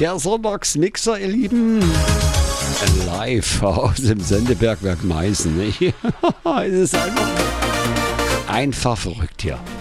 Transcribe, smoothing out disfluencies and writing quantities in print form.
Der Sonntagsmixer, ihr Lieben. Live aus dem Sendebergwerk Meißen. Es ist einfach verrückt hier.